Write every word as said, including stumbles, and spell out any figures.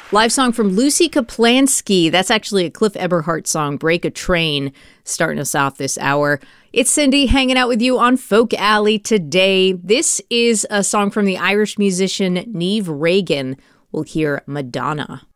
Live song from Lucy Kaplansky. That's actually a Cliff Eberhardt song, Break a Train, starting us off this hour. It's Cindy hanging out with you on Folk Alley today. This is a song from the Irish musician Niamh Reagan. We'll hear Madonna.